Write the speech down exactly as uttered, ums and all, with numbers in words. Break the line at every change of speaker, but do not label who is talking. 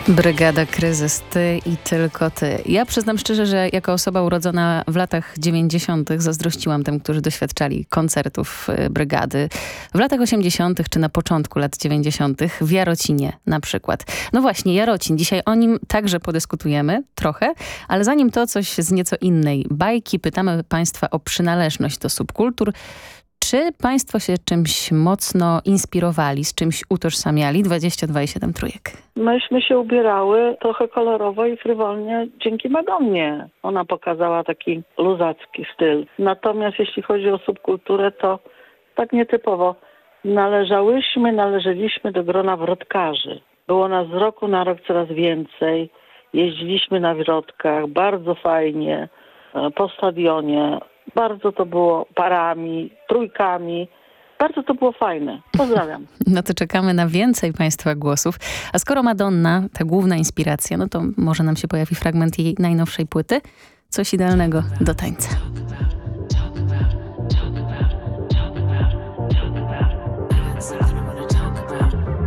Brygada Kryzys, ty i tylko ty. Ja przyznam szczerze, że jako osoba urodzona w latach dziewięćdziesiątych zazdrościłam tym, którzy doświadczali koncertów Brygady w latach osiemdziesiątych czy na początku lat dziewięćdziesiątych w Jarocinie na przykład. No właśnie, Jarocin. Dzisiaj o nim także podyskutujemy trochę, ale zanim to coś z nieco innej bajki, pytamy Państwa o przynależność do subkultur. Czy Państwo się czymś mocno inspirowali, z czymś utożsamiali? dwadzieścia dwa i siedem trójek.
Myśmy się ubierały trochę kolorowo i frywolnie dzięki Madonnie. Ona pokazała taki luzacki styl. Natomiast jeśli chodzi o subkulturę, to tak nietypowo. Należałyśmy, należeliśmy do grona wrotkarzy. Było nas z roku na rok coraz więcej. Jeździliśmy na wrotkach, bardzo fajnie, po stadionie. Bardzo to było parami, trójkami. Bardzo to było fajne. Pozdrawiam.
No to czekamy na więcej Państwa głosów. A skoro Madonna, ta główna inspiracja, no to może nam się pojawi fragment jej najnowszej płyty. Coś idealnego do tańca.